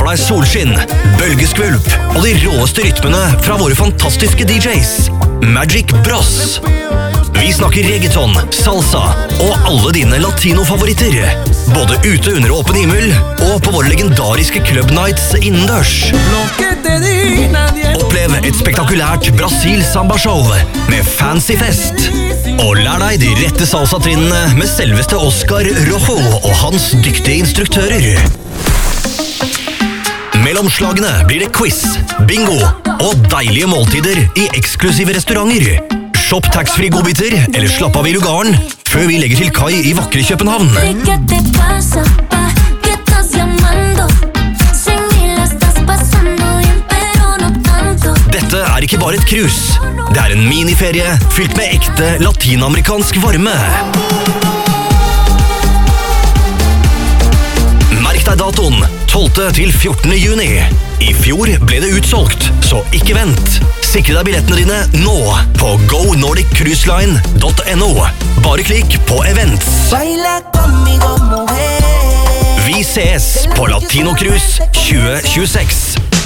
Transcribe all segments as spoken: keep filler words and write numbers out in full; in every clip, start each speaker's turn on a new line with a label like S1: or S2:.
S1: deg solskinn, bølgeskvulp og de råeste rytmene fra våre fantastiske D Js. Magic Bros. Vi snakker reggaeton, salsa og alle dine latino-favoritter. Både ute under åpen himmel og på våre legendariske club nights innendørs. Opplev et spektakulært Brasil-samba-show med fancy fest. Og lær deg de rette salsa-trinnene med selveste Oscar Rojo og hans dyktige instruktører. Mellom slagene blir det quiz, bingo og deilige måltider i eksklusive restauranter. Shop tax-free godbiter eller slapp av i lugaren før vi legger til kai i vakre København. Dette er ikke bare et cruise. Det er en miniferie fylt med ekte latinamerikansk varme. Merk deg datoen, tolvte til fjortende juni. I fjor ble det utsolgt, så ikke vent. Sikre deg billettene dine nå på go nordic cruise line dot no. Bare klikk på events. Vi ses på Latino Cruise tjue tjueseks.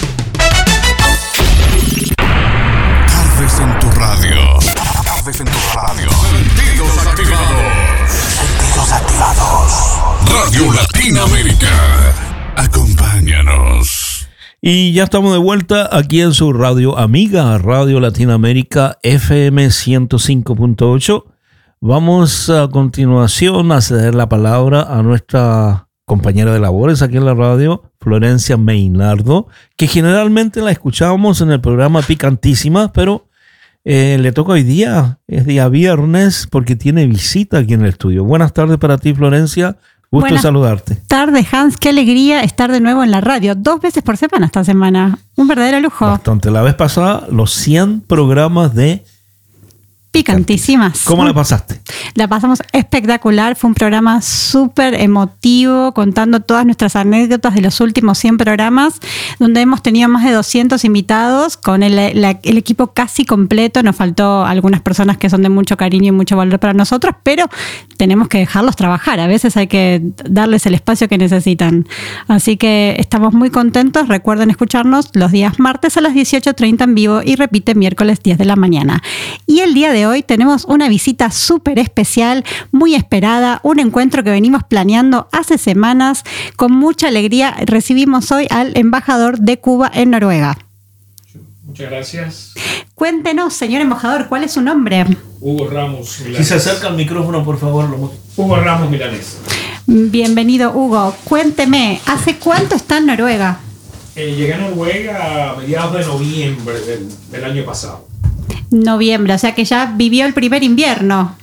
S2: Tardes en tu radio. Tardes en tu radio. Sentidos activados. Sentidos activados. Radio Latinoamérica. Acompáñanos.
S3: Y ya estamos de vuelta aquí en su radio amiga, Radio Latinoamérica F M ciento cinco punto ocho. Vamos a continuación a ceder la palabra a nuestra compañera de labores aquí en la radio, Florencia Meinardo, que generalmente la escuchábamos en el programa Picantísima, pero eh, le toca hoy día, es día viernes, porque tiene visita aquí en el estudio. Buenas tardes para ti, Florencia. Gusto
S4: Buenas
S3: saludarte.
S4: Tardes, Hans. Qué alegría estar de nuevo en la radio. Dos veces por semana esta semana. Un verdadero lujo.
S3: Bastante. La vez pasada, los cien programas de
S4: Picantísimas.
S3: ¿Cómo la pasaste?
S4: La pasamos espectacular. Fue un programa súper emotivo, contando todas nuestras anécdotas de los últimos cien programas, donde hemos tenido más de doscientos invitados, con el, la, el equipo casi completo. Nos faltó algunas personas que son de mucho cariño y mucho valor para nosotros, pero tenemos que dejarlos trabajar. A veces hay que darles el espacio que necesitan. Así que estamos muy contentos. Recuerden escucharnos los días martes a las dieciocho treinta en vivo y repite miércoles diez de la mañana. Y el día de hoy tenemos una visita súper especial, muy esperada, un encuentro que venimos planeando hace semanas. Con mucha alegría recibimos hoy al embajador de Cuba en Noruega.
S5: Muchas gracias.
S4: Cuéntenos, señor embajador, ¿cuál es su nombre?
S5: Hugo Ramos Milanés.
S3: Si se acerca al micrófono, por favor. Lo...
S5: Hugo Ramos Milanés.
S4: Bienvenido, Hugo. Cuénteme, ¿hace cuánto está en Noruega?
S5: Eh, llegué a Noruega a mediados de noviembre del, del año pasado.
S4: Noviembre, o sea que ya vivió el primer invierno.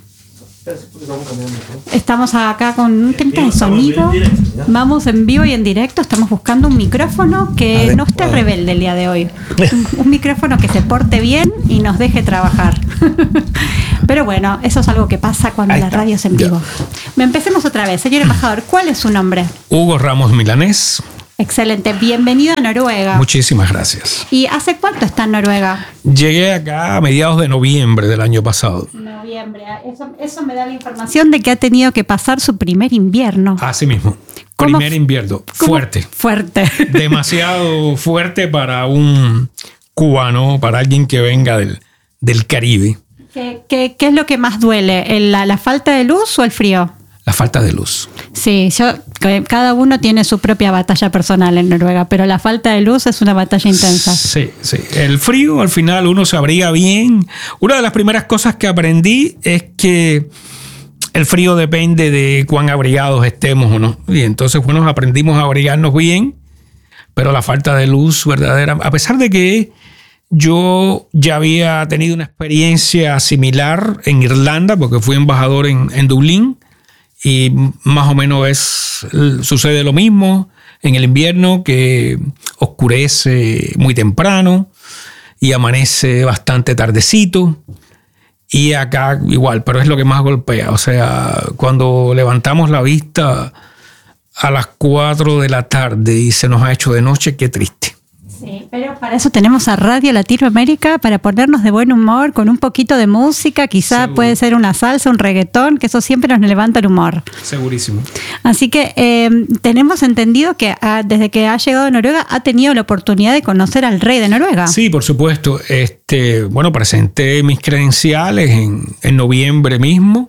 S4: Estamos acá con un tema de sonido. Vamos en vivo y en directo. Estamos buscando un micrófono que no esté rebelde el día de hoy. Un, un micrófono que se porte bien y nos deje trabajar. Pero bueno, eso es algo que pasa cuando la radio es en vivo. Ya. Empecemos otra vez. Señor embajador, ¿cuál es su nombre?
S5: Hugo Ramos Milanés.
S4: Excelente. Bienvenido a Noruega.
S5: Muchísimas gracias.
S4: ¿Y hace cuánto está en Noruega?
S5: Llegué acá a mediados de noviembre del año pasado.
S4: Noviembre. Eso, eso me da la información de que ha tenido que pasar su primer invierno.
S5: Así mismo. Primer invierno. Fuerte.
S4: Fuerte.
S5: Demasiado fuerte para un cubano, para alguien que venga del, del Caribe.
S4: ¿Qué, qué, ¿Qué es lo que más duele? ¿La, la falta de luz o el frío?
S5: La falta de luz.
S4: Sí, yo, cada uno tiene su propia batalla personal en Noruega, pero la falta de luz es una batalla intensa.
S5: Sí, sí. El frío, al final, uno se abriga bien. Una de las primeras cosas que aprendí es que el frío depende de cuán abrigados estemos o no. Y entonces, bueno, aprendimos a abrigarnos bien, pero la falta de luz verdadera, a pesar de que yo ya había tenido una experiencia similar en Irlanda, porque fui embajador en, en Dublín, y más o menos es, sucede lo mismo en el invierno, que oscurece muy temprano y amanece bastante tardecito. Y acá igual, pero es lo que más golpea. O sea, cuando levantamos la vista a las cuatro de la tarde y se nos ha hecho de noche, qué triste.
S4: Sí, Pero para eso tenemos a Radio Latinoamérica, para ponernos de buen humor, con un poquito de música, quizá
S5: Seguro.
S4: puede ser una salsa, un reggaetón, que eso siempre nos levanta el humor.
S5: Segurísimo.
S4: Así que eh, tenemos entendido que ah, desde que ha llegado a Noruega ha tenido la oportunidad de conocer al rey de Noruega.
S5: Sí, por supuesto. Este, bueno, presenté mis credenciales en, en noviembre mismo.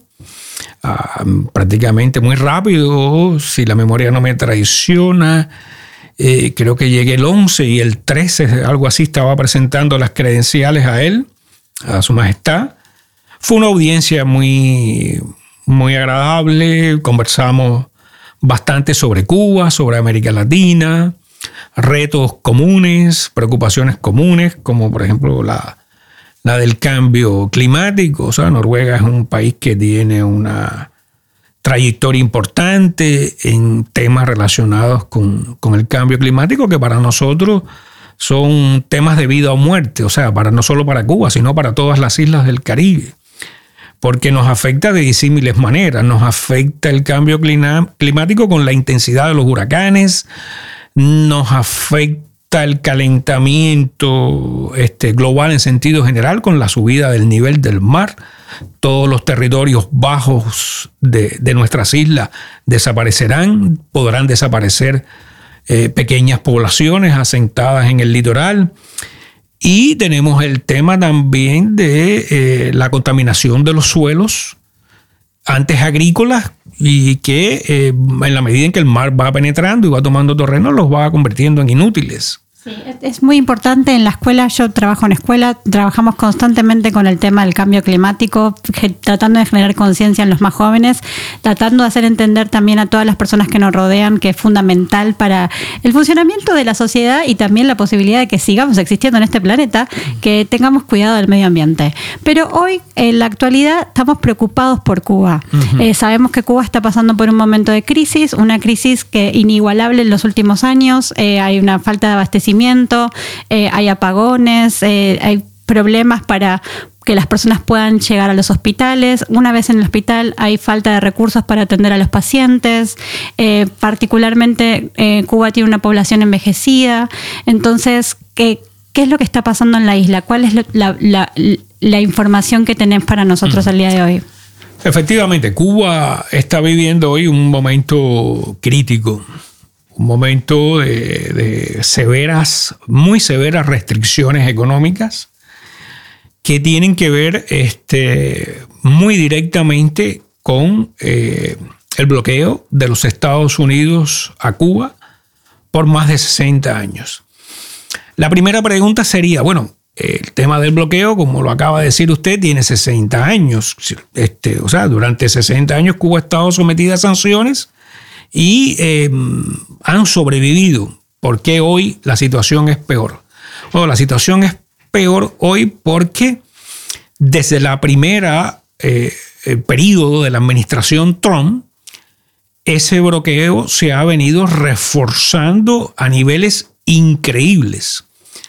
S5: Uh, prácticamente muy rápido, si la memoria no me traiciona. Eh, creo que llegué el once y el trece, algo así, estaba presentando las credenciales a él, a su majestad. Fue una audiencia muy, muy agradable. Conversamos bastante sobre Cuba, sobre América Latina, retos comunes, preocupaciones comunes, como por ejemplo la, la del cambio climático. O sea, Noruega es un país que tiene una trayectoria importante en temas relacionados con, con el cambio climático, que para nosotros son temas de vida o muerte, o sea, para, no solo para Cuba, sino para todas las islas del Caribe, porque nos afecta de disímiles maneras. Nos afecta el cambio climático con la intensidad de los huracanes, nos afecta el calentamiento este, global en sentido general con la subida del nivel del mar. Todos los territorios bajos de, de nuestras islas desaparecerán, podrán desaparecer eh, pequeñas poblaciones asentadas en el litoral. Y tenemos el tema también de eh, la contaminación de los suelos, antes agrícolas, y que eh, en la medida en que el mar va penetrando y va tomando terreno, los va convirtiendo en inútiles.
S4: Sí, es muy importante en la escuela. Yo trabajo en escuela, trabajamos constantemente con el tema del cambio climático, tratando de generar conciencia en los más jóvenes, tratando de hacer entender también a todas las personas que nos rodean que es fundamental para el funcionamiento de la sociedad y también la posibilidad de que sigamos existiendo en este planeta, que tengamos cuidado del medio ambiente. Pero hoy, en la actualidad, estamos preocupados por Cuba. Uh-huh. Eh, sabemos que Cuba está pasando por un momento de crisis, una crisis que inigualable en los últimos años. Eh, hay una falta de abastecimiento, Eh, hay apagones, eh, hay problemas para que las personas puedan llegar a los hospitales. Una vez en el hospital hay falta de recursos para atender a los pacientes. Eh, particularmente eh, Cuba tiene una población envejecida. Entonces, ¿qué, qué es lo que está pasando en la isla? ¿Cuál es la, la, la información que tenés para nosotros el día de hoy?
S5: Efectivamente, Cuba está viviendo hoy un momento crítico. Un momento de, de severas, muy severas restricciones económicas que tienen que ver este, muy directamente con eh, el bloqueo de los Estados Unidos a Cuba por más de sesenta años. La primera pregunta sería, bueno, el tema del bloqueo, como lo acaba de decir usted, tiene sesenta años. Este, o sea, durante sesenta años Cuba ha estado sometida a sanciones y eh, han sobrevivido. ¿Por qué hoy la situación es peor? Bueno, la situación es peor hoy porque desde la primera eh, el periodo de la administración Trump, ese bloqueo se ha venido reforzando a niveles increíbles,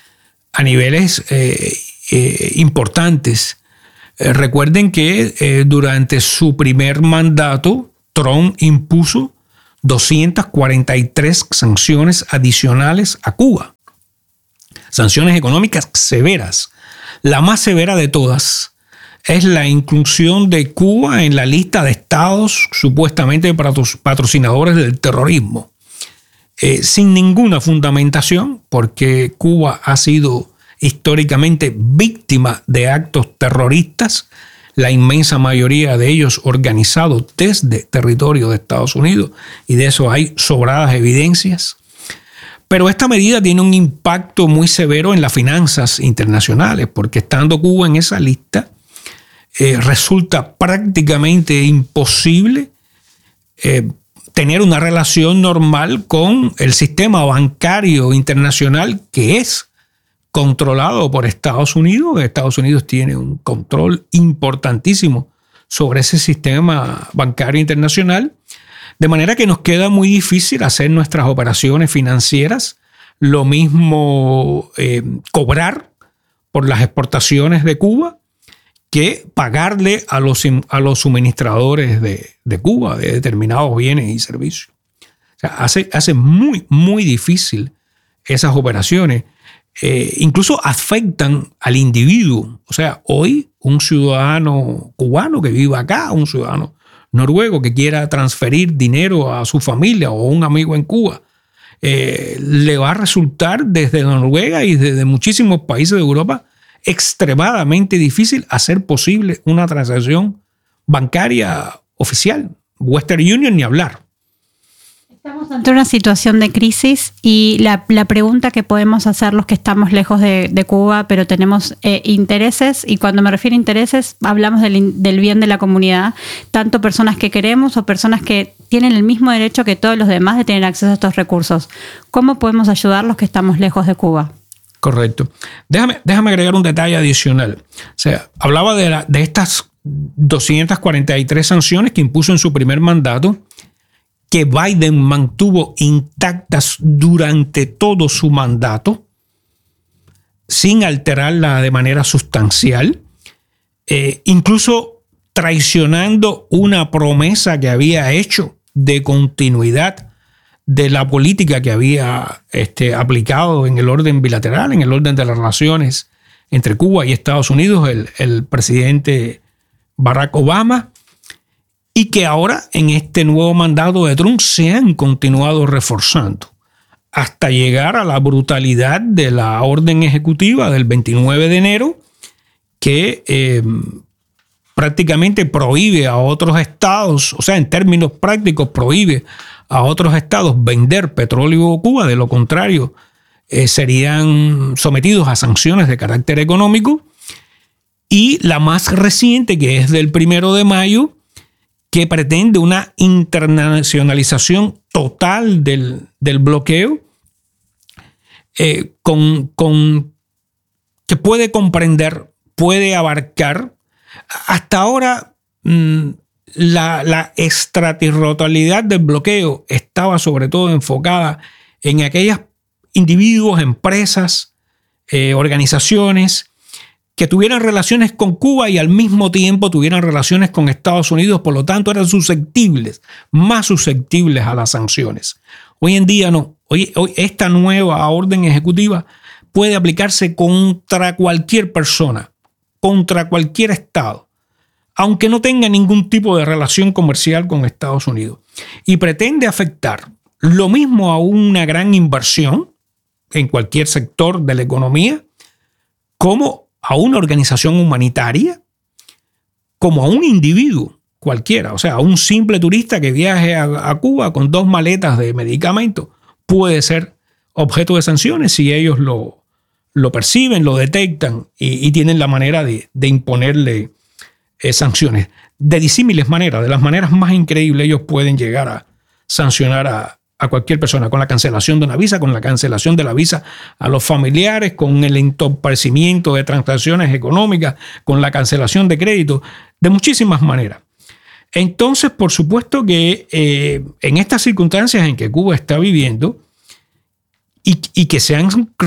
S5: a niveles eh, eh, importantes. Eh, recuerden que eh, durante su primer mandato, Trump impuso doscientas cuarenta y tres sanciones adicionales a Cuba. Sanciones económicas severas. La más severa de todas es la inclusión de Cuba en la lista de estados supuestamente patrocinadores del terrorismo. Eh, sin ninguna fundamentación, porque Cuba ha sido históricamente víctima de actos terroristas, la inmensa mayoría de ellos organizados desde territorio de Estados Unidos, y de eso hay sobradas evidencias. Pero esta medida tiene un impacto muy severo en las finanzas internacionales, porque estando Cuba en esa lista, eh, resulta prácticamente imposible eh, tener una relación normal con el sistema bancario internacional, que es controlado por Estados Unidos. Estados Unidos tiene un control importantísimo sobre ese sistema bancario internacional, de manera que nos queda muy difícil hacer nuestras operaciones financieras, lo mismo eh, cobrar por las exportaciones de Cuba que pagarle a los, a los suministradores de, de Cuba de determinados bienes y servicios. O sea, hace, hace muy, muy difícil esas operaciones. eh, incluso afectan al individuo. O sea, hoy un ciudadano cubano que viva acá, un ciudadano noruego que quiera transferir dinero a su familia o a un amigo en Cuba, eh, le va a resultar desde Noruega y desde muchísimos países de Europa extremadamente difícil hacer posible una transacción bancaria oficial. Western Union ni hablar.
S4: Estamos ante una situación de crisis y la, la pregunta que podemos hacer los que estamos lejos de, de Cuba, pero tenemos eh, intereses, y cuando me refiero a intereses, hablamos del, del bien de la comunidad, tanto personas que queremos o personas que tienen el mismo derecho que todos los demás de tener acceso a estos recursos. ¿Cómo podemos ayudar los que estamos lejos de Cuba?
S5: Correcto. Déjame, déjame agregar un detalle adicional. O sea, hablaba de, la, de estas doscientas cuarenta y tres sanciones que impuso en su primer mandato, que Biden mantuvo intactas durante todo su mandato, sin alterarla de manera sustancial, eh, incluso traicionando una promesa que había hecho de continuidad de la política que había este, aplicado en el orden bilateral, en el orden de las relaciones entre Cuba y Estados Unidos, el, el presidente Barack Obama, y que ahora en este nuevo mandato de Trump se han continuado reforzando hasta llegar a la brutalidad de la orden ejecutiva del veintinueve de enero, que eh, prácticamente prohíbe a otros estados, o sea, en términos prácticos prohíbe a otros estados vender petróleo a Cuba. De lo contrario, eh, serían sometidos a sanciones de carácter económico. Y la más reciente, que es del primero de mayo, que pretende una internacionalización total del, del bloqueo, eh, con, con, que puede comprender, puede abarcar. Hasta ahora, mmm, la, la extraterritorialidad del bloqueo estaba sobre todo enfocada en aquellos individuos, empresas, eh, organizaciones que tuvieran relaciones con Cuba y al mismo tiempo tuvieran relaciones con Estados Unidos, por lo tanto eran susceptibles, más susceptibles a las sanciones. Hoy en día no. Hoy, hoy esta nueva orden ejecutiva puede aplicarse contra cualquier persona, contra cualquier estado, aunque no tenga ningún tipo de relación comercial con Estados Unidos. Y pretende afectar lo mismo a una gran inversión en cualquier sector de la economía, como a una organización humanitaria, como a un individuo cualquiera. O sea, a un simple turista que viaje a, a Cuba con dos maletas de medicamentos puede ser objeto de sanciones si ellos lo, lo perciben, lo detectan y, y tienen la manera de, de imponerle eh, sanciones. De disímiles maneras, de las maneras más increíbles, ellos pueden llegar a sancionar a a cualquier persona, con la cancelación de una visa, con la cancelación de la visa a los familiares, con el entorpecimiento de transacciones económicas, con la cancelación de crédito, de muchísimas maneras. Entonces, por supuesto que eh, en estas circunstancias en que Cuba está viviendo y, y que se han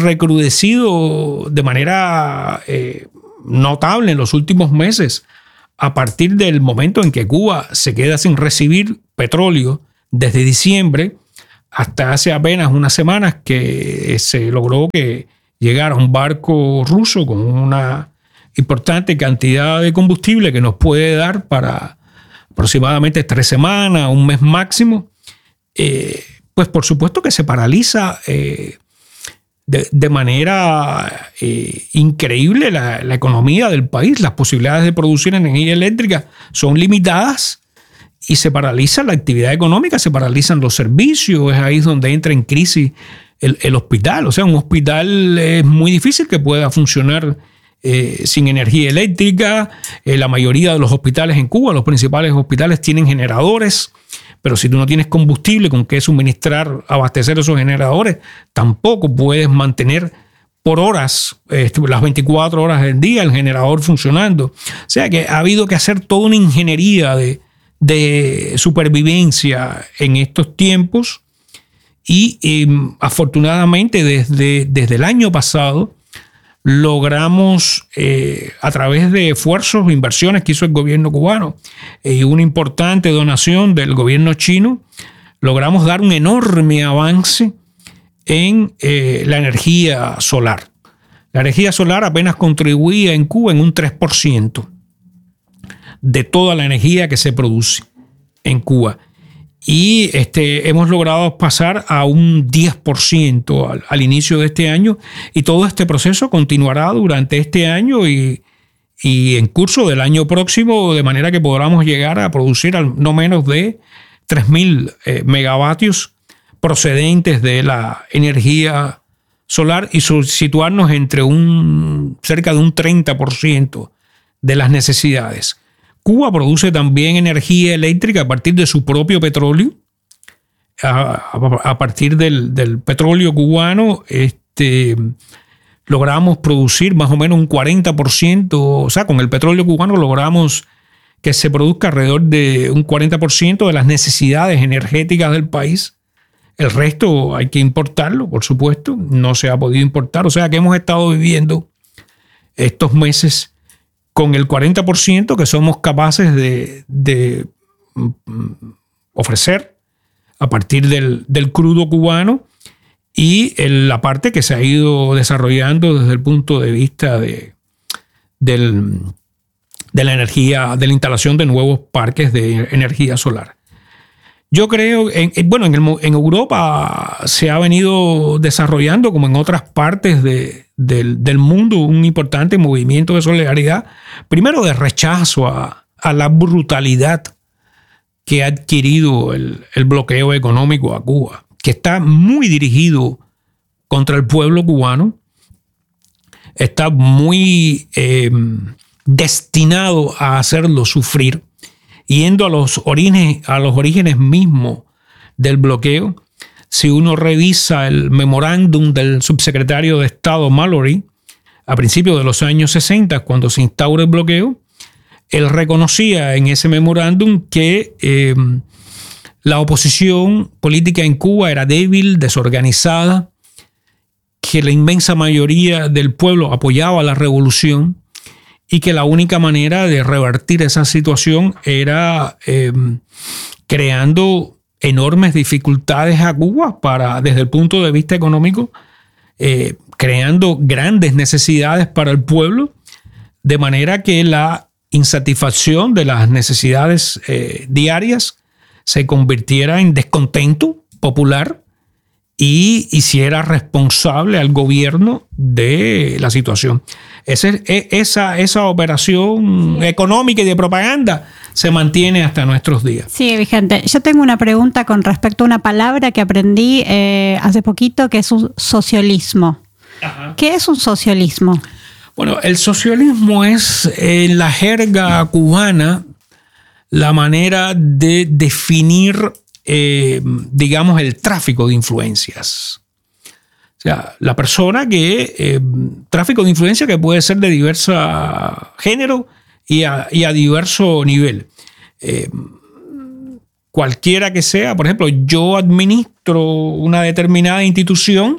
S5: recrudecido de manera eh, notable en los últimos meses, a partir del momento en que Cuba se queda sin recibir petróleo desde diciembre, hasta hace apenas unas semanas que se logró que llegara un barco ruso con una importante cantidad de combustible que nos puede dar para aproximadamente tres semanas, un mes máximo, eh, pues por supuesto que se paraliza eh, de, de manera eh, increíble la, la economía del país. Las posibilidades de producir energía eléctrica son limitadas y se paraliza la actividad económica, se paralizan los servicios. Es ahí donde entra en crisis el, el hospital. O sea, un hospital es muy difícil que pueda funcionar eh, sin energía eléctrica. Eh, la mayoría de los hospitales en Cuba, los principales hospitales, tienen generadores, pero si tú no tienes combustible con que suministrar, abastecer esos generadores, tampoco puedes mantener por horas, eh, las veinticuatro horas del día, el generador funcionando. O sea que ha habido que hacer toda una ingeniería de de supervivencia en estos tiempos y eh, afortunadamente desde, desde el año pasado logramos eh, a través de esfuerzos, inversiones que hizo el gobierno cubano y eh, una importante donación del gobierno chino, logramos dar un enorme avance en eh, la energía solar. La energía solar apenas contribuía en Cuba en un tres por ciento de toda la energía que se produce en Cuba. Y este, hemos logrado pasar a un diez por ciento al, al inicio de este año, y todo este proceso continuará durante este año y, y en curso del año próximo, de manera que podamos llegar a producir al, no menos de tres mil eh, megavatios procedentes de la energía solar y situarnos entre un, cerca de un treinta por ciento de las necesidades. Cuba produce también energía eléctrica a partir de su propio petróleo. A, a, a partir del, del petróleo cubano, este, logramos producir más o menos un cuarenta por ciento, o sea, con el petróleo cubano logramos que se produzca alrededor de un cuarenta por ciento de las necesidades energéticas del país. El resto hay que importarlo, por supuesto, no se ha podido importar. O sea que hemos estado viviendo estos meses con el cuarenta por ciento que somos capaces de, de ofrecer a partir del, del crudo cubano, y el, la parte que se ha ido desarrollando desde el punto de vista de, del, de la energía, de la instalación de nuevos parques de energía solar. Yo creo, en, bueno, en, el, en Europa se ha venido desarrollando, como en otras partes de, del, del mundo, un importante movimiento de solidaridad, primero de rechazo a, a la brutalidad que ha adquirido el, el bloqueo económico a Cuba, que está muy dirigido contra el pueblo cubano, está muy eh, destinado a hacerlo sufrir, yendo a los orígenes, a los orígenes mismos del bloqueo. Si uno revisa el memorándum del subsecretario de Estado Mallory a principios de los años sesenta, cuando se instaura el bloqueo, él reconocía en ese memorándum que eh, la oposición política en Cuba era débil, desorganizada, que la inmensa mayoría del pueblo apoyaba la revolución, y que la única manera de revertir esa situación era eh, creando enormes dificultades a Cuba para, desde el punto de vista económico, eh, creando grandes necesidades para el pueblo, de manera que la insatisfacción de las necesidades eh, diarias se convirtiera en descontento popular y hiciera responsable al gobierno de la situación. Ese, esa, esa operación económica y de propaganda se mantiene hasta nuestros días.
S4: Sí, vigente. Yo tengo una pregunta con respecto a una palabra que aprendí eh, hace poquito, que es un socialismo. Ajá. ¿Qué es un socialismo?
S5: Bueno, el socialismo es, en la jerga cubana, la manera de definir Eh, digamos, el tráfico de influencias. O sea, la persona que, eh, tráfico de influencia que puede ser de diverso género y a, y a diverso nivel. Eh, cualquiera que sea, por ejemplo, yo administro una determinada institución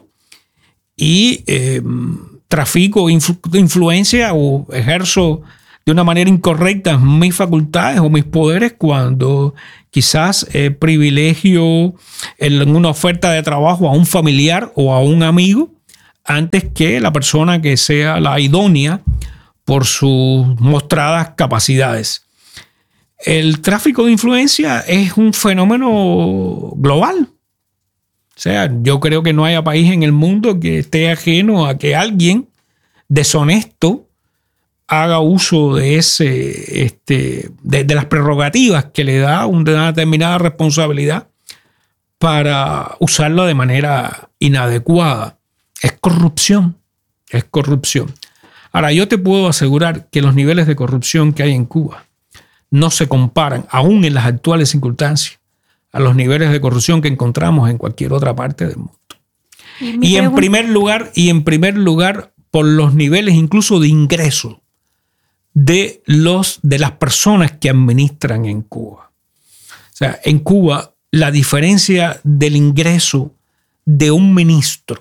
S5: y eh, trafico influ- influencia o ejerzo de una manera incorrecta mis facultades o mis poderes cuando quizás eh, privilegio en una oferta de trabajo a un familiar o a un amigo antes que la persona que sea la idónea por sus mostradas capacidades. El tráfico de influencia es un fenómeno global. O sea, yo creo que no haya país en el mundo que esté ajeno a que alguien deshonesto haga uso de ese, este, de, de las prerrogativas que le da una determinada responsabilidad para usarla de manera inadecuada. Es corrupción, es corrupción. Ahora, yo te puedo asegurar que los niveles de corrupción que hay en Cuba no se comparan, aún en las actuales circunstancias, a los niveles de corrupción que encontramos en cualquier otra parte del mundo. Y, y en primer lugar, y en primer lugar, por los niveles incluso de ingreso de, los, de las personas que administran en Cuba. O sea, en Cuba la diferencia del ingreso de un ministro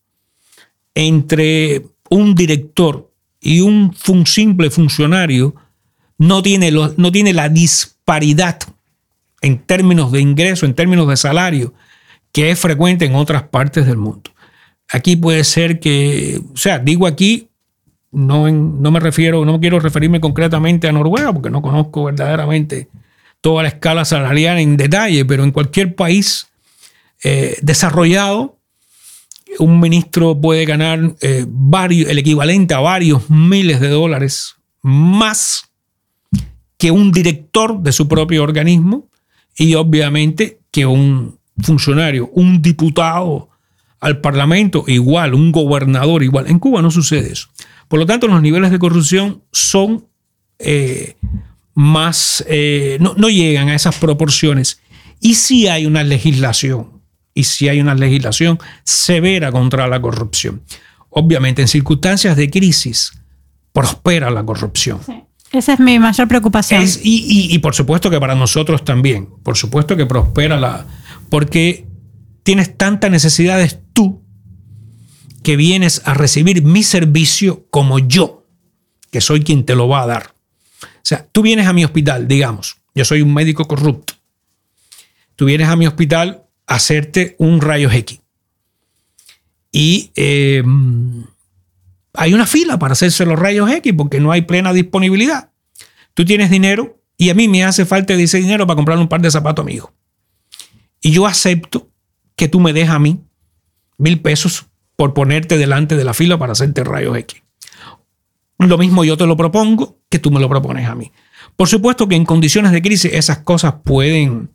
S5: entre un director y un fun, simple funcionario no tiene, lo, no tiene la disparidad en términos de ingreso, en términos de salario, que es frecuente en otras partes del mundo. aquí puede ser que, o sea, digo aquí, no, en, no me refiero, no quiero referirme concretamente a Noruega, porque no conozco verdaderamente toda la escala salarial en detalle, pero en cualquier país eh, desarrollado, un ministro puede ganar eh, varios, el equivalente a varios miles de dólares más que un director de su propio organismo y obviamente que un funcionario, un diputado al Parlamento igual, un gobernador igual. En Cuba no sucede eso. Por lo tanto, los niveles de corrupción son eh, más, eh, no, no llegan a esas proporciones. Y sí hay una legislación, y sí hay una legislación severa contra la corrupción. Obviamente, en circunstancias de crisis, prospera la corrupción.
S4: Sí. Esa es mi mayor preocupación.
S5: Es, y, y, y por supuesto que para nosotros también. Por supuesto que prospera la... Porque tienes tantas necesidades tú que vienes a recibir mi servicio como yo, que soy quien te lo va a dar. O sea, tú vienes a mi hospital, digamos, yo soy un médico corrupto. Tú vienes a mi hospital a hacerte un rayos X. Y eh, hay una fila para hacerse los rayos X porque no hay plena disponibilidad. Tú tienes dinero y a mí me hace falta ese dinero para comprar un par de zapatos a mi hijo. Y yo acepto que tú me des a mí mil pesos por ponerte delante de la fila para hacerte rayos X. Lo mismo yo te lo propongo que tú me lo propones a mí. Por supuesto que en condiciones de crisis esas cosas pueden,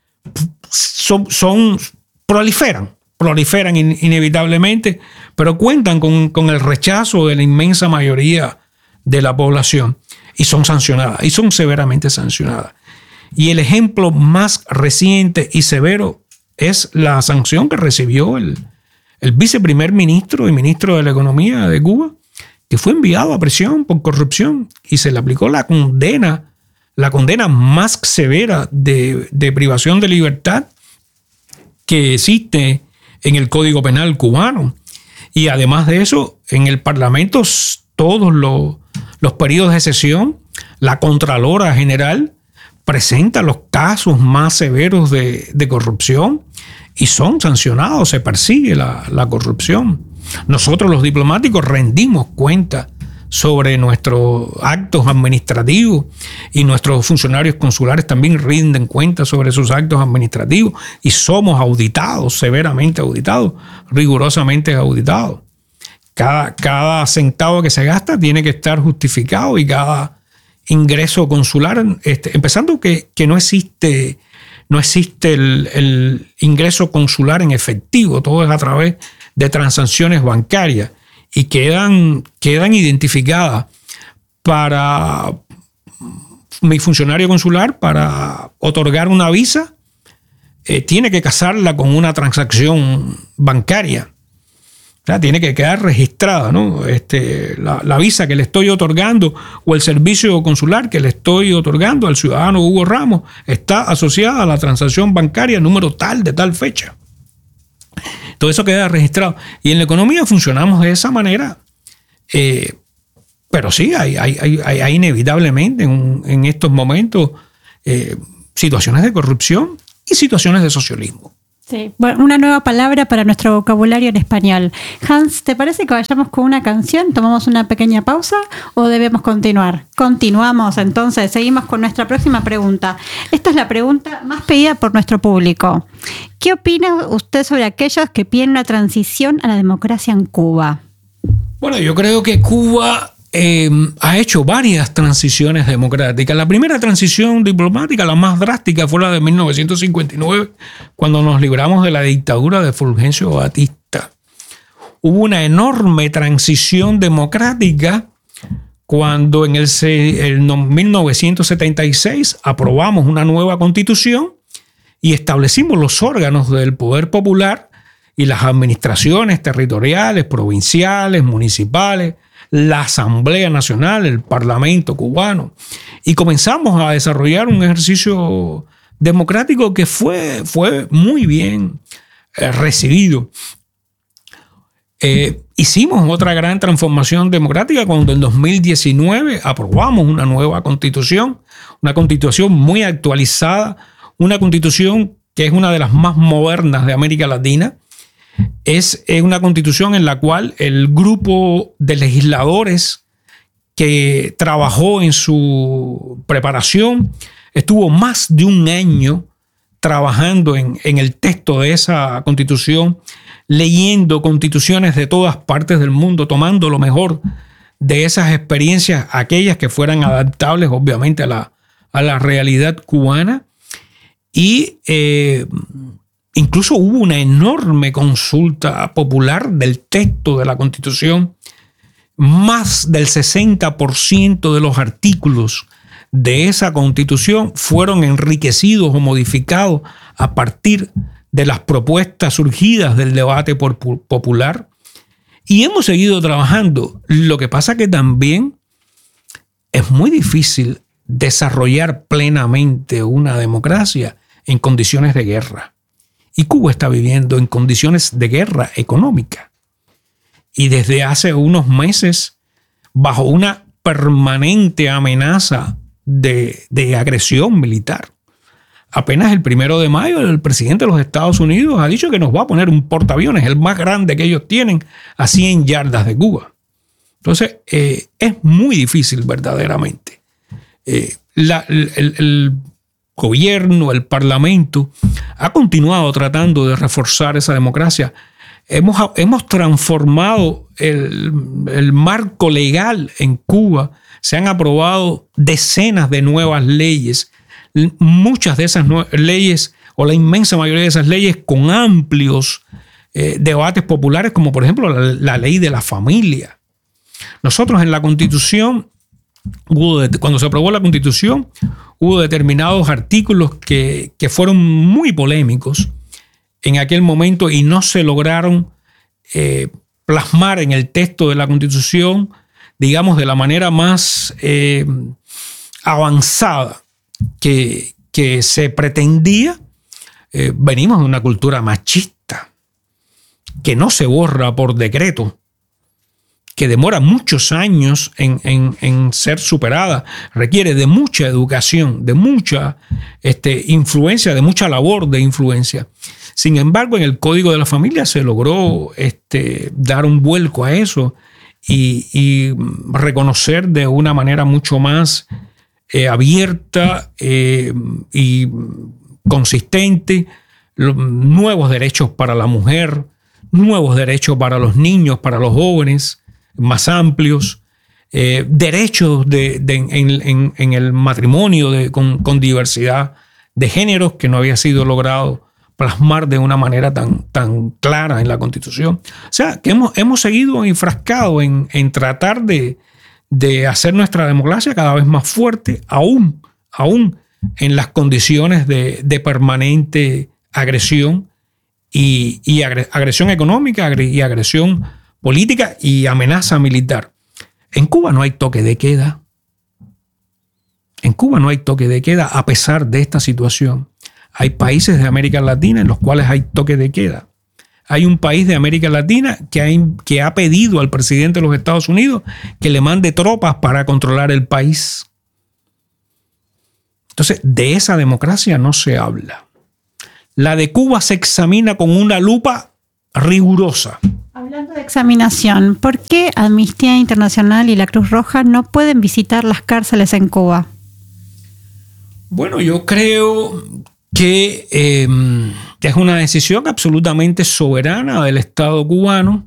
S5: son, son proliferan, proliferan in, inevitablemente, pero cuentan con, con el rechazo de la inmensa mayoría de la población y son sancionadas, y son severamente sancionadas. Y el ejemplo más reciente y severo es la sanción que recibió el, el viceprimer ministro y ministro de la Economía de Cuba, que fue enviado a prisión por corrupción y se le aplicó la condena, la condena más severa de, de privación de libertad que existe en el Código Penal cubano. Y además de eso, en el Parlamento, todos los, los periodos de sesión, la Contralora General presenta los casos más severos de, de corrupción y son sancionados, se persigue la, la corrupción. Nosotros los diplomáticos rendimos cuenta sobre nuestros actos administrativos y nuestros funcionarios consulares también rinden cuenta sobre sus actos administrativos y somos auditados, severamente auditados, rigurosamente auditados. Cada, cada centavo que se gasta tiene que estar justificado y cada ingreso consular, este, empezando que, que no existe, no existe el, el ingreso consular en efectivo, todo es a través de transacciones bancarias y quedan, quedan identificadas para mi funcionario consular para otorgar una visa, eh, tiene que casarla con una transacción bancaria. O sea, tiene que quedar registrada, ¿no? Este, la, la visa que le estoy otorgando o el servicio consular que le estoy otorgando al ciudadano Hugo Ramos está asociada a la transacción bancaria número tal de tal fecha. Todo eso queda registrado. Y en la economía funcionamos de esa manera. Eh, pero sí, hay, hay, hay, hay inevitablemente en, en estos momentos eh, situaciones de corrupción y situaciones de socialismo.
S4: Sí, bueno, una nueva palabra para nuestro vocabulario en español. Hans, ¿te parece que vayamos con una canción? ¿Tomamos una pequeña pausa o debemos continuar? Continuamos, entonces, seguimos con nuestra próxima pregunta. Esta es la pregunta más pedida por nuestro público. ¿Qué opina usted sobre aquellos que piden una transición a la democracia en Cuba?
S5: Bueno, yo creo que Cuba Eh, ha hecho varias transiciones democráticas. La primera transición diplomática, la más drástica, fue la de mil novecientos cincuenta y nueve, cuando nos libramos de la dictadura de Fulgencio Batista. Hubo una enorme transición democrática cuando en el, el mil novecientos setenta y seis aprobamos una nueva constitución y establecimos los órganos del poder popular y las administraciones territoriales, provinciales, municipales, la Asamblea Nacional, el Parlamento cubano, y comenzamos a desarrollar un ejercicio democrático que fue, fue muy bien eh, recibido. Eh, hicimos otra gran transformación democrática cuando en dos mil diecinueve aprobamos una nueva constitución, una constitución muy actualizada, una constitución que es una de las más modernas de América Latina, es una constitución en la cual el grupo de legisladores que trabajó en su preparación estuvo más de un año trabajando en, en el texto de esa constitución, leyendo constituciones de todas partes del mundo, tomando lo mejor de esas experiencias, aquellas que fueran adaptables obviamente a la, a la realidad cubana. Y eh, incluso hubo una enorme consulta popular del texto de la Constitución. Más del sesenta por ciento de los artículos de esa Constitución fueron enriquecidos o modificados a partir de las propuestas surgidas del debate popular. Y hemos seguido trabajando. Lo que pasa que también es muy difícil desarrollar plenamente una democracia en condiciones de guerra. Y Cuba está viviendo en condiciones de guerra económica. Y desde hace unos meses, bajo una permanente amenaza de, de agresión militar. Apenas el primero de mayo, el presidente de los Estados Unidos ha dicho que nos va a poner un portaaviones, el más grande que ellos tienen, a cien yardas de Cuba. Entonces, eh, es muy difícil verdaderamente. Eh, la, el, el gobierno, el parlamento, ha continuado tratando de reforzar esa democracia. Hemos, hemos transformado el, el marco legal en Cuba. Se han aprobado decenas de nuevas leyes. Muchas de esas leyes, o la inmensa mayoría de esas leyes, con amplios eh, debates populares, como por ejemplo la, la ley de la familia. Nosotros en la Constitución, hubo de, cuando se aprobó la Constitución, hubo determinados artículos que, que fueron muy polémicos en aquel momento y no se lograron eh, plasmar en el texto de la Constitución, digamos, de la manera más eh, avanzada que, que se pretendía. Eh, venimos de una cultura machista que no se borra por decreto, que demora muchos años en, en, en ser superada, requiere de mucha educación, de mucha este, influencia, de mucha labor de influencia. Sin embargo, en el Código de la Familia se logró este, dar un vuelco a eso y, y reconocer de una manera mucho más eh, abierta eh, y consistente los nuevos derechos para la mujer, nuevos derechos para los niños, para los jóvenes, más amplios, eh, derechos de, de, en, en, en el matrimonio de, con, con diversidad de géneros que no había sido logrado plasmar de una manera tan, tan clara en la Constitución. O sea, que hemos, hemos seguido enfrascados en, en tratar de, de hacer nuestra democracia cada vez más fuerte, aún, aún en las condiciones de, de permanente agresión y, y agresión económica y agresión política y amenaza militar. En Cuba no hay toque de queda. En Cuba no hay toque de queda a pesar de esta situación. Hay países de América Latina en los cuales hay toque de queda. Hay un país de América Latina que ha, que ha pedido al presidente de los Estados Unidos que le mande tropas para controlar el país. Entonces, de esa democracia no se habla. La de Cuba se examina con una lupa rigurosa.
S4: Hablando de examinación, ¿por qué Amnistía Internacional y la Cruz Roja no pueden visitar las cárceles en Cuba?
S5: Bueno, yo creo que eh, es una decisión absolutamente soberana del Estado cubano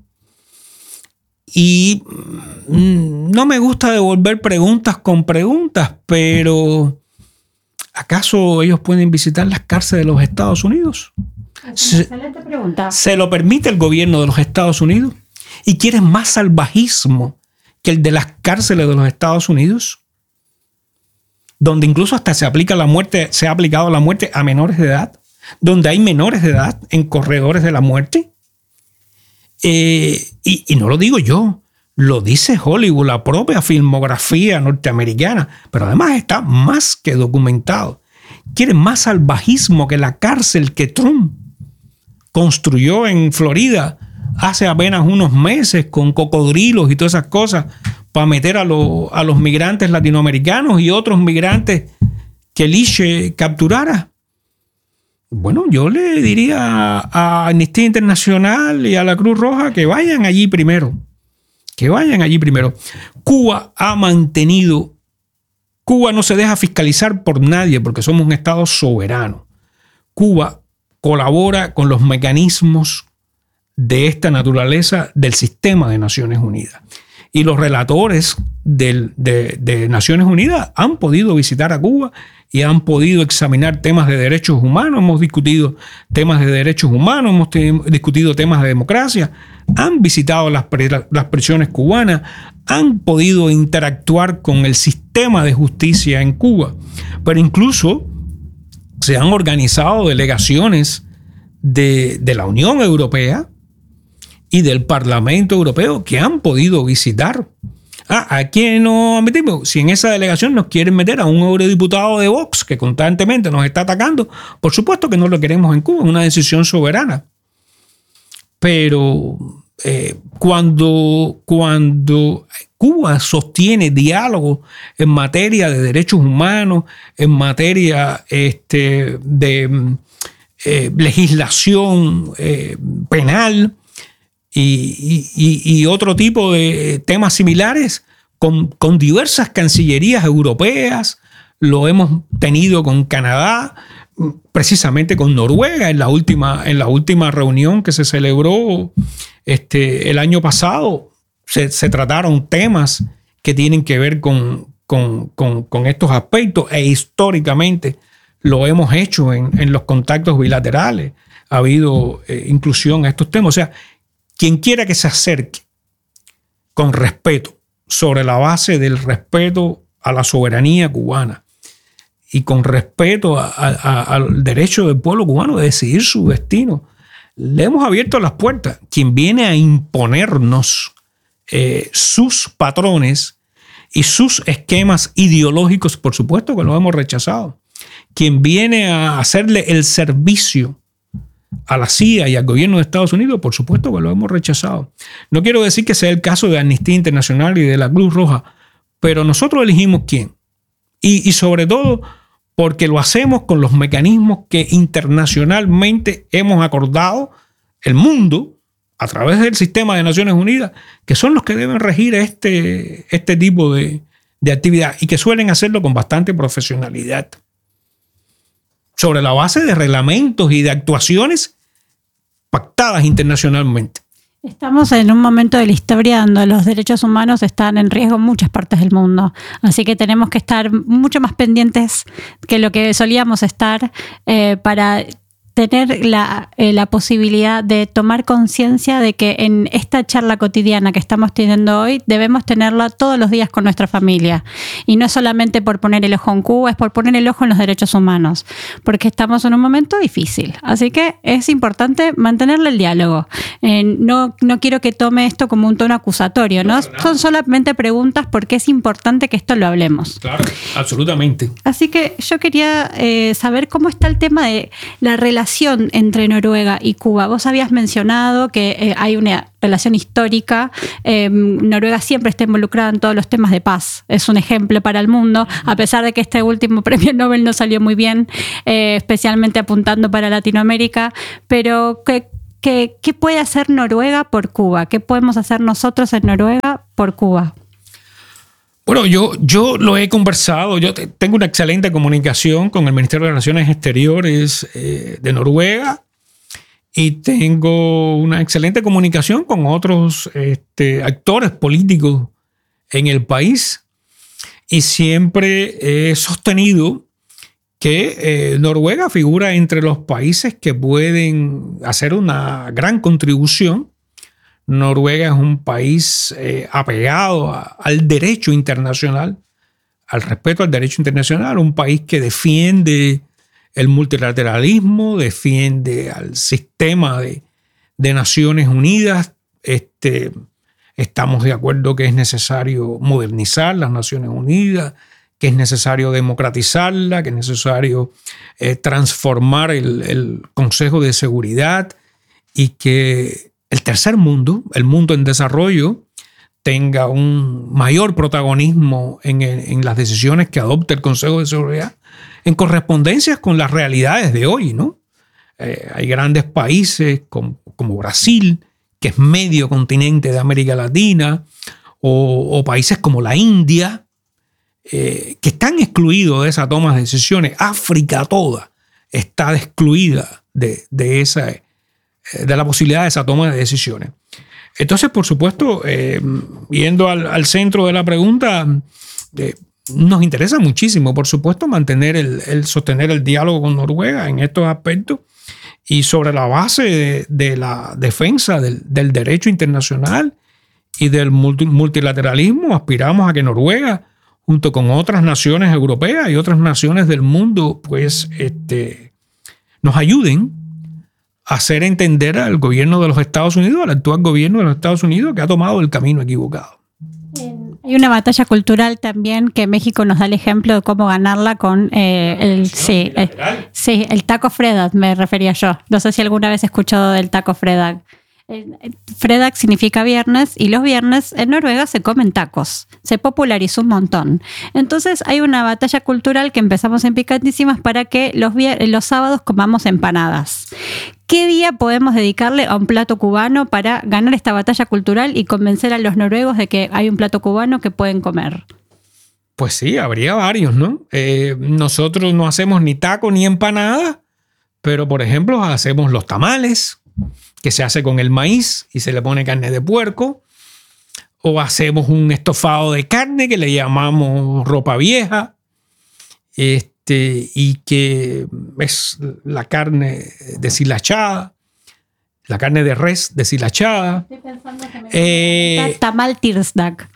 S5: y no me gusta devolver preguntas con preguntas, pero ¿acaso ellos pueden visitar las cárceles de los Estados Unidos? Se, Excelente pregunta. ¿Se lo permite el gobierno de los Estados Unidos? ¿Y quieren más salvajismo que el de las cárceles de los Estados Unidos? Donde incluso hasta se aplica la muerte, se ha aplicado la muerte a menores de edad, donde hay menores de edad en corredores de la muerte. Eh, y, y no lo digo yo, lo dice Hollywood, la propia filmografía norteamericana, pero además está más que documentado. Quieren más salvajismo que la cárcel que Trump construyó en Florida hace apenas unos meses con cocodrilos y todas esas cosas para meter a, lo, a los migrantes latinoamericanos y otros migrantes que Eliche capturara. Bueno, yo le diría a Amnistía Internacional y a la Cruz Roja que vayan allí primero. Que vayan allí primero. Cuba ha mantenido, Cuba no se deja fiscalizar por nadie porque somos un Estado soberano. Cuba colabora con los mecanismos de esta naturaleza del sistema de Naciones Unidas. Y los relatores del, de, de Naciones Unidas han podido visitar a Cuba y han podido examinar temas de derechos humanos. Hemos discutido temas de derechos humanos, hemos te, discutido temas de democracia, han visitado las, las prisiones cubanas, han podido interactuar con el sistema de justicia en Cuba. Pero incluso se han organizado delegaciones de, de la Unión Europea y del Parlamento Europeo que han podido visitar. Ah, ¿a quién nos metimos? Si en esa delegación nos quieren meter a un eurodiputado de Vox que constantemente nos está atacando, por supuesto que no lo queremos en Cuba, es una decisión soberana. Pero eh, cuando, cuando Cuba sostiene diálogo en materia de derechos humanos, en materia este, de eh, legislación eh, penal, Y, y, y otro tipo de temas similares con, con diversas cancillerías europeas. Lo hemos tenido con Canadá, precisamente con Noruega en la última, en la última reunión que se celebró este, el año pasado. Se, se trataron temas que tienen que ver con, con, con, con estos aspectos e históricamente lo hemos hecho en, en los contactos bilaterales. Ha habido eh, inclusión a estos temas. O sea, quien quiera que se acerque con respeto, sobre la base del respeto a la soberanía cubana y con respeto a, a, al derecho del pueblo cubano de decidir su destino, le hemos abierto las puertas. Quien viene a imponernos eh, sus patrones y sus esquemas ideológicos, por supuesto que lo hemos rechazado. Quien viene a hacerle el servicio a la C I A y al gobierno de Estados Unidos, por supuesto que lo hemos rechazado. No quiero decir que sea el caso de Amnistía Internacional y de la Cruz Roja, pero nosotros elegimos quién. Y, y sobre todo porque lo hacemos con los mecanismos que internacionalmente hemos acordado el mundo a través del sistema de Naciones Unidas, que son los que deben regir este, este tipo de, de actividad y que suelen hacerlo con bastante profesionalidad, sobre la base de reglamentos y de actuaciones pactadas internacionalmente.
S4: Estamos en un momento de la historia donde los derechos humanos están en riesgo en muchas partes del mundo. Así que tenemos que estar mucho más pendientes que lo que solíamos estar eh, para tener la, eh, la posibilidad de tomar conciencia de que en esta charla cotidiana que estamos teniendo hoy debemos tenerla todos los días con nuestra familia. Y no es solamente por poner el ojo en Cuba, es por poner el ojo en los derechos humanos, porque estamos en un momento difícil. Así que es importante mantenerle el diálogo. Eh, no, no quiero que tome esto como un tono acusatorio, ¿no? Claro, no. Son solamente preguntas porque es importante que esto lo hablemos.
S5: Claro, absolutamente.
S4: Así que yo quería eh, saber cómo está el tema de la relación entre Noruega y Cuba. Vos habías mencionado que eh, hay una relación histórica. Eh, Noruega siempre está involucrada en todos los temas de paz. Es un ejemplo para el mundo, a pesar de que este último premio Nobel no salió muy bien, eh, especialmente apuntando para Latinoamérica. Pero, ¿qué, qué, qué puede hacer Noruega por Cuba? ¿Qué podemos hacer nosotros en Noruega por Cuba?
S5: Bueno, yo, yo lo he conversado, yo tengo una excelente comunicación con el Ministerio de Relaciones Exteriores eh, de Noruega y tengo una excelente comunicación con otros este, actores políticos en el país y siempre he sostenido que eh, Noruega figura entre los países que pueden hacer una gran contribución. Noruega es un país eh, apegado a, al derecho internacional, al respeto al derecho internacional, un país que defiende el multilateralismo, defiende al sistema de, de Naciones Unidas. Este, estamos de acuerdo que es necesario modernizar las Naciones Unidas, que es necesario democratizarla, que es necesario eh, transformar el, el Consejo de Seguridad y que el tercer mundo, el mundo en desarrollo, tenga un mayor protagonismo en, en las decisiones que adopte el Consejo de Seguridad en correspondencia con las realidades de hoy, ¿no? Eh, hay grandes países como, como Brasil, que es medio continente de América Latina, o, o países como la India, eh, que están excluidos de esa toma de decisiones. África toda está excluida de, de, esa, de la posibilidad de esa toma de decisiones. Entonces, por supuesto, eh, yendo al, al centro de la pregunta, eh, nos interesa muchísimo, por supuesto, mantener el, el sostener el diálogo con Noruega en estos aspectos y sobre la base de, de la defensa del, del derecho internacional y del multi, multilateralismo. Aspiramos a que Noruega, junto con otras naciones europeas y otras naciones del mundo, pues este, nos ayuden a hacer entender al gobierno de los Estados Unidos, al actual gobierno de los Estados Unidos, que ha tomado el camino equivocado.
S4: Hay una batalla cultural también que México nos da el ejemplo de cómo ganarla con eh, el, sí, el, sí, el taco Fredag, me refería yo. No sé si alguna vez he escuchado del taco Fredag. Fredag significa viernes y los viernes en Noruega se comen tacos. Se popularizó un montón. Entonces hay una batalla cultural que empezamos en Picantísimas para que los, los sábados comamos empanadas. ¿Qué día podemos dedicarle a un plato cubano para ganar esta batalla cultural y convencer a los noruegos de que hay un plato cubano que pueden comer?
S5: Pues sí, habría varios, ¿no? Eh, nosotros no hacemos ni taco ni empanada, pero por ejemplo hacemos los tamales, que se hace con el maíz y se le pone carne de puerco, o hacemos un estofado de carne que le llamamos ropa vieja, este, y que es la carne deshilachada, la carne de res deshilachada.
S4: Estoy pensando que me
S5: eh,
S4: tamal Tirsdag.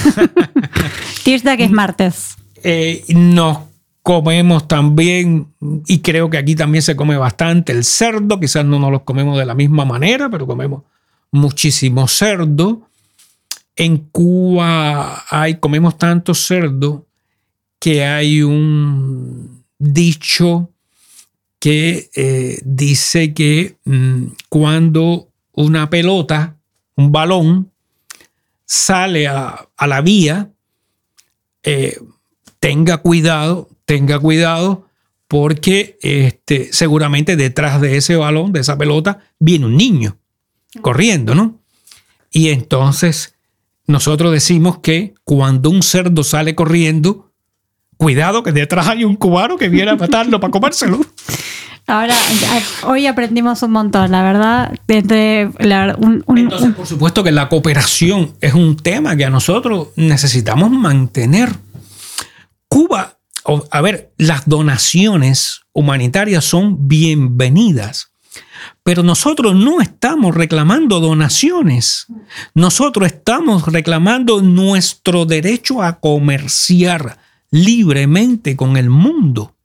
S4: Tirsdag es martes.
S5: Eh, nos comemos también, y creo que aquí también se come bastante, el cerdo. Quizás no nos los comemos de la misma manera, pero comemos muchísimo cerdo. En Cuba hay, comemos tanto cerdo que hay un dicho que eh, dice que mmm, cuando una pelota, un balón, sale a, a la vía, eh, tenga cuidado, tenga cuidado, porque este, seguramente detrás de ese balón, de esa pelota, viene un niño corriendo, ¿no? Y entonces nosotros decimos que cuando un cerdo sale corriendo, cuidado que detrás hay un cubano que viene a matarlo para comérselo.
S4: Ahora, hoy aprendimos un montón, la verdad. Entre la, un, un,
S5: Entonces,
S4: un...
S5: por supuesto que la cooperación es un tema que a nosotros necesitamos mantener. Cuba, a ver, las donaciones humanitarias son bienvenidas, pero nosotros no estamos reclamando donaciones. Nosotros estamos reclamando nuestro derecho a comerciar libremente con el mundo,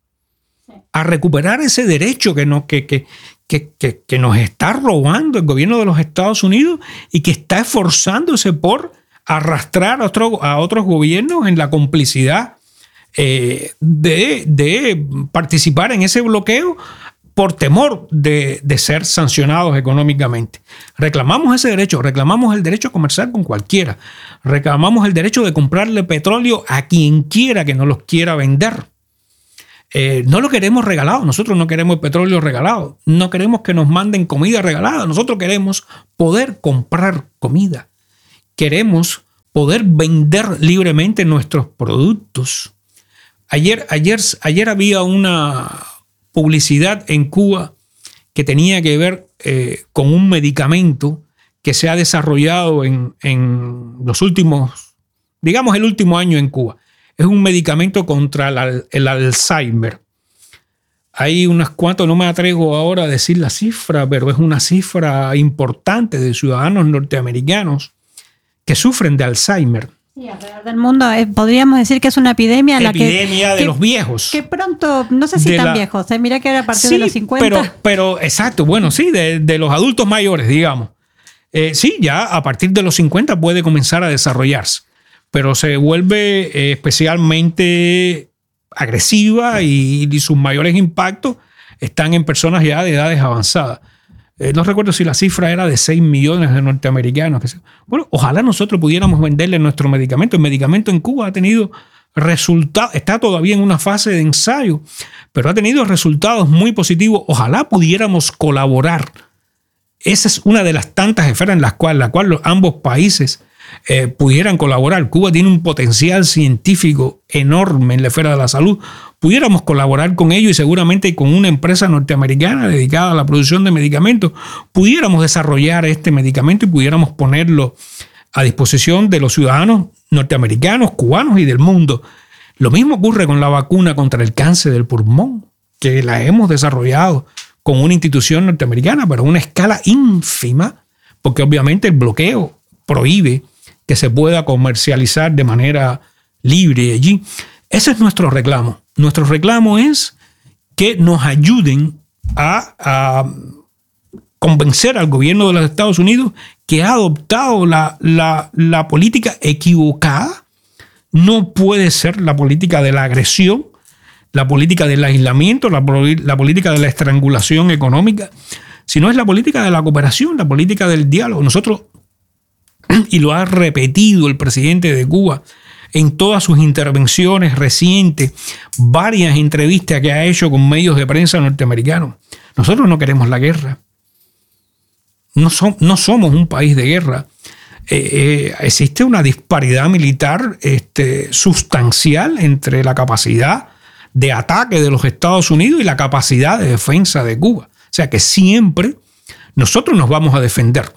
S5: a recuperar ese derecho que nos, que, que, que, que, que nos está robando el gobierno de los Estados Unidos y que está esforzándose por arrastrar a, otro, a otros gobiernos en la complicidad eh, de, de participar en ese bloqueo por temor de, de ser sancionados económicamente. Reclamamos ese derecho, reclamamos el derecho a comerciar con cualquiera, reclamamos el derecho de comprarle petróleo a quien quiera que nos los quiera vender. Eh, no lo queremos regalado, nosotros no queremos el petróleo regalado, no queremos que nos manden comida regalada, nosotros queremos poder comprar comida, queremos poder vender libremente nuestros productos. Ayer, ayer, ayer había una publicidad en Cuba que tenía que ver eh, con un medicamento que se ha desarrollado en, en los últimos, digamos el último año en Cuba. Es un medicamento contra el, el Alzheimer. Hay unas cuantas, no me atrevo ahora a decir la cifra, pero es una cifra importante de ciudadanos norteamericanos que sufren de Alzheimer.
S4: Sí, alrededor del mundo eh, podríamos decir que es una epidemia. La
S5: epidemia
S4: que,
S5: de
S4: que,
S5: los viejos.
S4: Que pronto, no sé si tan la, viejos, eh, mira que era a partir
S5: sí,
S4: de los cincuenta.
S5: Pero, pero exacto, bueno, sí, de, de los adultos mayores, digamos. Eh, sí, ya a partir de los cincuenta puede comenzar a desarrollarse, pero se vuelve eh, especialmente agresiva y, y sus mayores impactos están en personas ya de edades avanzadas. Eh, no recuerdo si la cifra era de seis millones de norteamericanos. Bueno, ojalá nosotros pudiéramos venderle nuestro medicamento. El medicamento en Cuba ha tenido resultados, está todavía en una fase de ensayo, pero ha tenido resultados muy positivos. Ojalá pudiéramos colaborar. Esa es una de las tantas esferas en las cuales, la cual los, ambos países eh, pudieran colaborar. Cuba tiene un potencial científico enorme en la esfera de la salud. Pudiéramos colaborar con ellos y seguramente con una empresa norteamericana dedicada a la producción de medicamentos, pudiéramos desarrollar este medicamento y pudiéramos ponerlo a disposición de los ciudadanos norteamericanos, cubanos y del mundo. Lo mismo ocurre con la vacuna contra el cáncer del pulmón, que la hemos desarrollado con una institución norteamericana, pero a una escala ínfima, porque obviamente el bloqueo prohíbe que se pueda comercializar de manera libre allí. Ese es nuestro reclamo. Nuestro reclamo es que nos ayuden a, a convencer al gobierno de los Estados Unidos que ha adoptado la, la, la política equivocada. No puede ser la política de la agresión, la política del aislamiento, la, la política de la estrangulación económica, sino es la política de la cooperación, la política del diálogo. Nosotros, y lo ha repetido el presidente de Cuba en todas sus intervenciones recientes, varias entrevistas que ha hecho con medios de prensa norteamericanos, nosotros no queremos la guerra. No, so, no somos un país de guerra. Eh, eh, existe una disparidad militar este, sustancial entre la capacidad de ataque de los Estados Unidos y la capacidad de defensa de Cuba. O sea que siempre nosotros nos vamos a defender.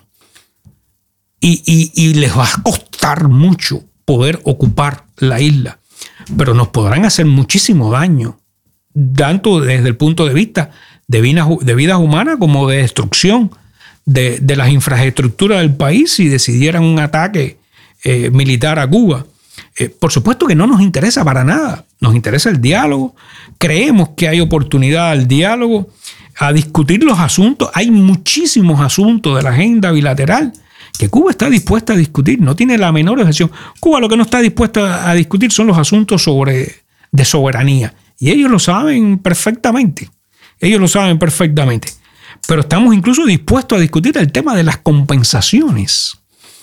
S5: Y, y, y les va a costar mucho poder ocupar la isla, pero nos podrán hacer muchísimo daño, tanto desde el punto de vista de vidas, de vidas humanas como de destrucción de, de las infraestructuras del país si decidieran un ataque eh, militar a Cuba. Eh, por supuesto que no nos interesa para nada, nos interesa el diálogo, creemos que hay oportunidad al diálogo, a discutir los asuntos. Hay muchísimos asuntos de la agenda bilateral que Cuba está dispuesta a discutir, no tiene la menor objeción. Cuba lo que no está dispuesta a discutir son los asuntos sobre, de soberanía, y ellos lo saben perfectamente, ellos lo saben perfectamente. Pero estamos incluso dispuestos a discutir el tema de las compensaciones.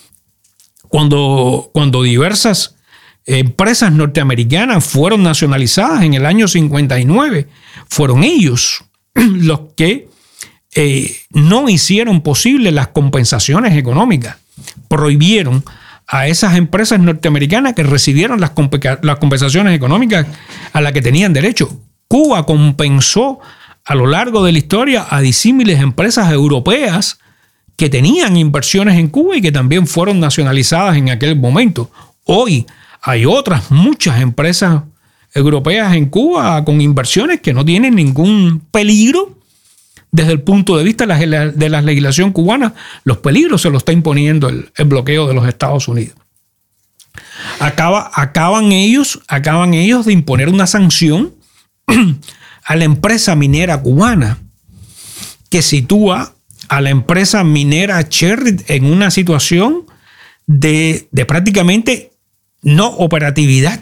S5: Cuando, cuando diversas empresas norteamericanas fueron nacionalizadas en el año cincuenta y nueve, fueron ellos los que eh, no hicieron posible las compensaciones económicas. Prohibieron a esas empresas norteamericanas que recibieron las, comp- las compensaciones económicas a las que tenían derecho. Cuba compensó a lo largo de la historia a disímiles empresas europeas que tenían inversiones en Cuba y que también fueron nacionalizadas en aquel momento. Hoy hay otras muchas empresas europeas en Cuba con inversiones que no tienen ningún peligro desde el punto de vista de la, de la legislación cubana. Los peligros se los está imponiendo el, el bloqueo de los Estados Unidos. Acaba, acaban, ellos, acaban ellos de imponer una sanción a la empresa minera cubana que sitúa a la empresa minera Cherry en una situación de, de prácticamente no operatividad.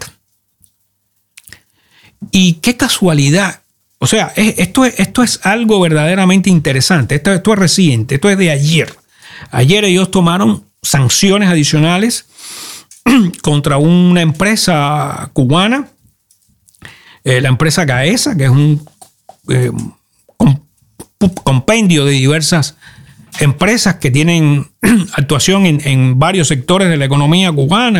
S5: Y qué casualidad. O sea, esto es, esto es algo verdaderamente interesante. Esto, esto es reciente, esto es de ayer. Ayer ellos tomaron sanciones adicionales contra una empresa cubana, eh, la empresa Gaesa, que es un eh, compendio de diversas empresas que tienen actuación en, en varios sectores de la economía cubana,